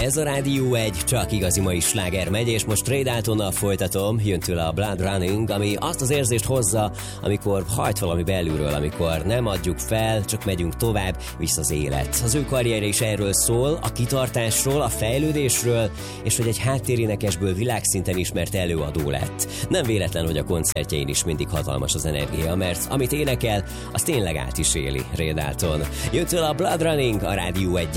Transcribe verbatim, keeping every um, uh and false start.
Ez a Rádió egy, csak igazi mai sláger megy, és most Ray Daltonnal folytatom, jön tőle a Blood Running, ami azt az érzést hozza, amikor hajt valami belülről, amikor nem adjuk fel, csak megyünk tovább, visz az élet. Az ő karrierje is erről szól, a kitartásról, a fejlődésről, és hogy egy háttérénekesből világszinten ismert előadó lett. Nem véletlen, hogy a koncertjein is mindig hatalmas az energia, mert amit énekel, az tényleg át is éli Ray Dalton. Jön tőle a Blood Running, a Rádió egy